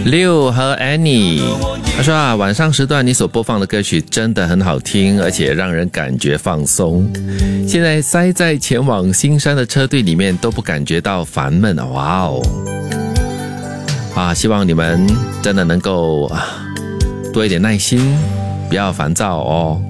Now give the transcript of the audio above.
六和 Annie， 他说啊，晚上时段你所播放的歌曲真的很好听，而且让人感觉放松。现在塞在前往新山的车队里面都不感觉到烦闷，哇哦！希望你们真的能够多一点耐心，不要烦躁哦。